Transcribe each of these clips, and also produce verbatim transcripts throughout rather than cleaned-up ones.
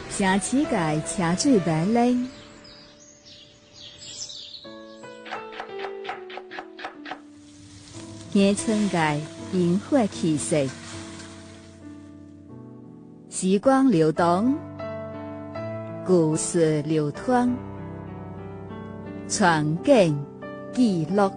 城市界车水马龙，乡村界烟火气息，时光流动，故事流淌，传景记录。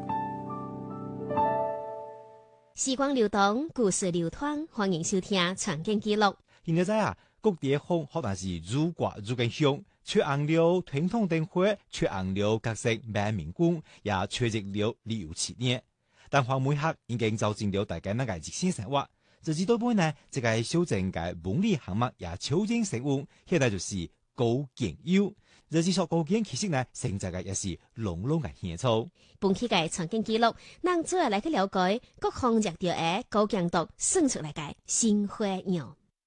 时光流动，故事流淌，欢迎收听《传景记录》。 现在啊，各地方可能是如刮如根香，吹红了传统灯火，吹红了各式万民馆，也吹热了旅游起点。但黄梅客已經走進了大家那個熱線生活，直至到尾呢，這個小鎮嘅文理項目也悄然成功，現在就是高建優。日子說高建其實呢，成就嘅也是濃濃嘅獻粗。 本期嘅傳景記錄，咱主要來去了解各項熱調嘅高強度選出來嘅新花樣。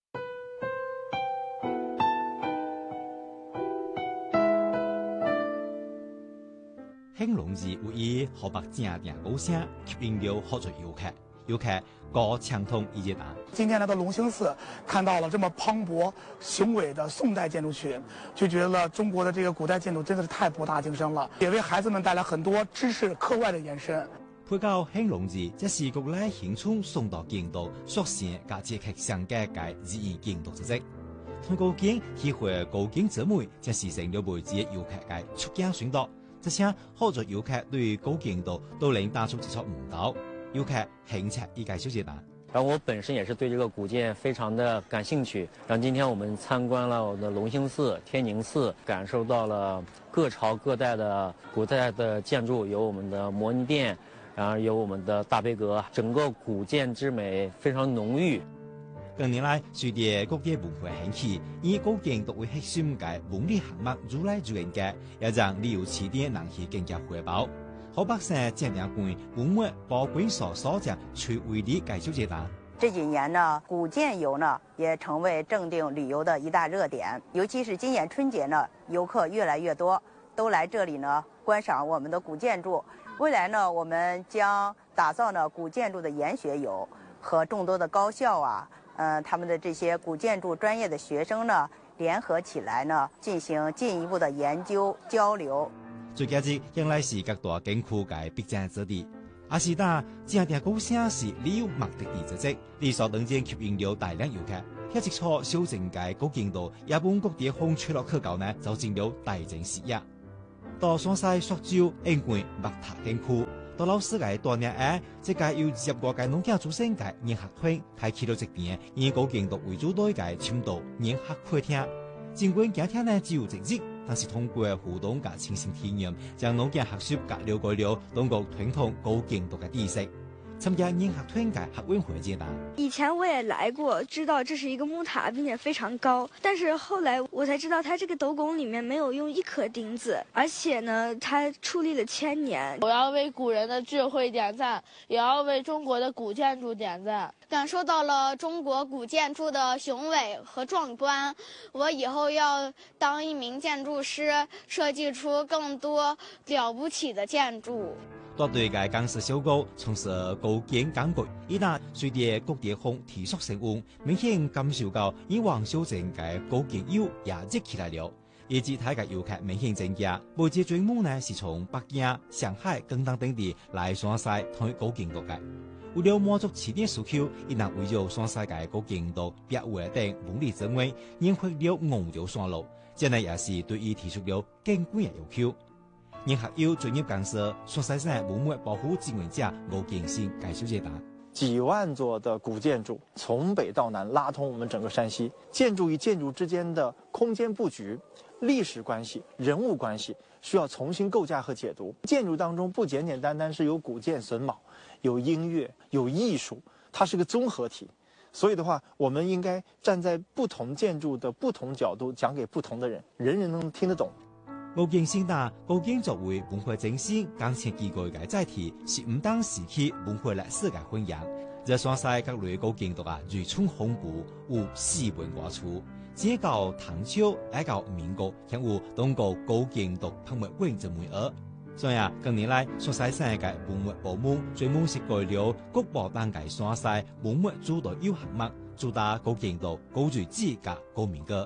興隆寺位於河北正定高聲，吸引了好多遊客。遊客過暢通一節達。 今天來到龍興寺，看到了這麼磅礴雄偉的宋代建築群，就覺得中國的這個古代建築真的是太博大精深了，也為孩子們帶來很多知識課外的延伸。 配到興隆寺，這是國內興創宋代建築屬性加節克相嘅嘅自然建築之跡。通過建體會高建之美，這是成了媒介遊客嘅出境選擇。這些好多遊客對高建築都能打出一撮唔到，遊客興趣一概小姐答。 然後我本身也是對這個古建非常的感興趣。然後今天我們參觀了我的龍興寺、天寧寺，感受到了各朝各代的古代的建築，有我們的摩尼殿，然後有我們的大悲閣，整個古建之美非常濃郁。 近年來，隨着各地文化興起，以高建築為核心嘅文理項目愈來愈嚴格，也讓旅遊起點人氣更加火爆。河北省正定縣文物保管所所長崔偉麗介紹解答。 這幾年呢，古建遊呢也成為正定旅遊的一大熱點，尤其是今年春節呢，遊客越來越多，都來這裡呢觀賞我們的古建築。未來呢，我們將打造呢古建築的研學遊，和眾多的高校啊。呃，他們的這些古建築專業的學生呢，聯合起來呢，進行進一步的研究交流。 最近日迎來是各大景區嘅必爭之地，阿是打正定高聲是旅遊目的地之職，理所當然吸引了大量遊客。一直錯小鎮嘅高建築，日本各地方吹落去後呢，就進了大城市呀。到雙西塑膠、英冠、木塔景區。到老師嘅多年誒，這個由十個嘅農家組成嘅研學團開啟了一年以高建築為主導嘅深度研學會廳。儘管今天呢只有一日，但是通過互動嘅親身體驗，將農家學習嘅了解了中國傳統高建築嘅知識。參加研學團嘅學員會解答。 以前我也來過，知道這是一個木塔，並且非常高。但是後來我才知道，它這個斗拱裏面沒有用一顆釘子，而且呢，它矗立了千年。 我要為古人的智慧點讚，也要為中國的古建築點讚。 感受到了中國古建築的雄偉和壯觀。我以後要當一名建築師，設計出更多了不起的建築。 多對嘅港式小高從事高建工具，一旦隨着各地方提速升溫，明顯感受到以往小鎮嘅高建遊也熱起來了。以及睇嘅遊客明顯增加，每節專門呢是從北京、上海等等等地來雙西睇高建築嘅。為了滿足起點需求，一旦為咗雙西嘅高建築別為等文理之美，研發了五條線路，這呢也是對於提出了更高嘅要求。研學有專業講師，雙西省文物保護志願者吳建新介紹解答。 幾萬座的古建築從北到南拉通我們整個山西，建築與建築之間的空間佈局、歷史關係、人物關係需要重新構架和解讀。建築當中不簡簡單單是有古建榫卯，有音樂，有藝術，它是個綜合體。所以的話，我們應該站在不同建築的不同角度講給不同的人，人人能聽得懂。 吳建新打高建作為文化中心剛前幾個嘅載體，是唔當時期文化歷史嘅弘揚。這雙西各類高建築啊，如春紅布，有四文化處。只到唐朝，挨到民國，向有中國高建築博物館之美額。所以啊，近年來雙西省嘅文物保姆專門設計了國寶檔嘅雙西文物主導有項目，主打高建築、高水準、加高民歌。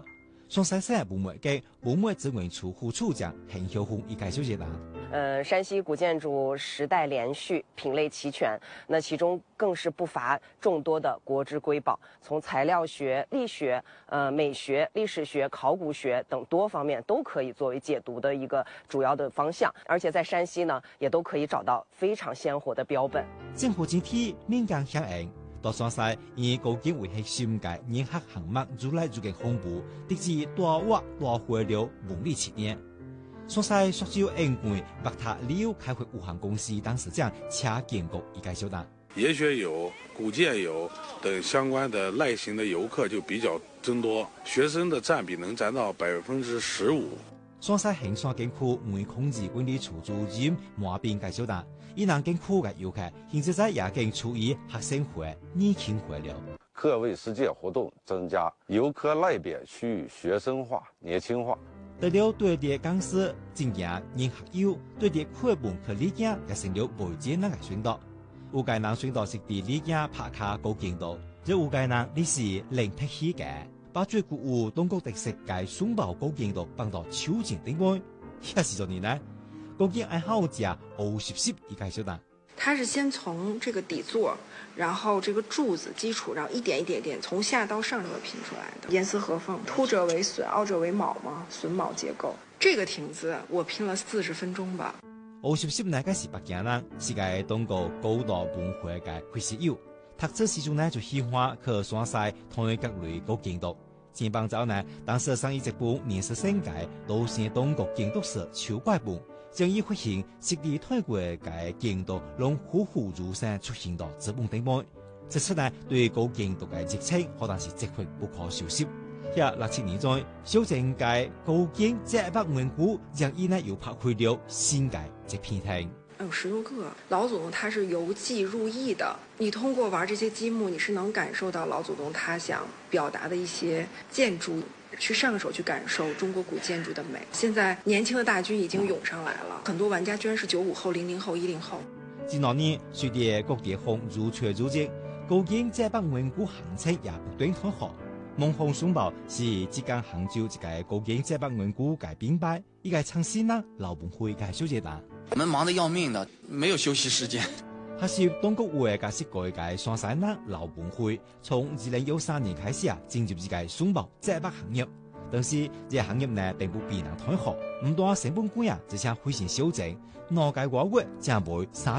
上山市文物局文物资源处副处长陈晓红一介绍解答。 呃，山西古建筑时代连续，品类齐全，那其中更是不乏众多的国之瑰宝。从材料学、力学、呃美学、历史学、考古学等多方面都可以作为解读的一个主要的方向。而且在山西呢，也都可以找到非常鲜活的标本。 政府今天面向响应，到山西以高建为核心嘅研核项目，如来就嘅公布，直至大挖大回流文理起点。山西塑胶烟罐白塔旅游开发有限公司董事长车建国一介绍答： 研学游、古建游等相关的类型的游客就比较增多，学生的占比能占到百分之十五。 山西衡山景区门控制管理处主任马斌介绍答：以南景区嘅游客现在在夜景处于学生会、年轻会了。 课外实践活动增加，游客类别趋于学生化、年轻化。 除了对啲讲师进行研学友，对啲课本和理解嘅成了媒介那个宣导。有介人宣导是啲理解拍卡高精度，即有介人你是零剔起嘅，把最古有中国特色嘅松宝高精度放到手前顶端。也是昨年呢，高精爱好者欧十十一介绍答。 它是先从这个底座，然后这个柱子基础，然后一点一点点从下到上这么拼出来的，严丝合缝，凸者为榫，凹者为卯嘛，榫卯结构。这个亭子我拼了四十分钟吧。 欧十十那个是北京人，是个中国高大文化嘅会室友。读册时阵呢就喜欢去山西同各类高建筑。前帮早呢，当时上一这本年十升界路线中国建筑史超怪本。将以发现实地泰国嘅建筑，让虎虎如山出现到这本顶端。这次呢，对高建筑嘅热情，可能是值回不可收拾。喺六七年中，小镇嘅高建这百文古，让伊呢又拍开了新嘅这片天。 有十多个老祖宗，他是由技入意的。你通过玩这些积木，你是能感受到老祖宗他想表达的一些建筑。去上手去感受中国古建筑的美。现在年轻的大军已经涌上来了，很多玩家居然是九五后、零零后、一零后。 近两年，随着各地方如缺如热，高建这百文古行情也不断开好。梦红松宝是浙江杭州一个高建这百文古嘅品牌，一个创新呢老本会嘅小姐大。 我们忙得要命的，没有休息时间。 还是中国话嘅是改革山西呢老本会，从二零一三年开始啊，进入呢个松宝这百行业。但是这个行业呢并不必能太好，唔多成本贵啊，而且非常小众，哪个外国正会三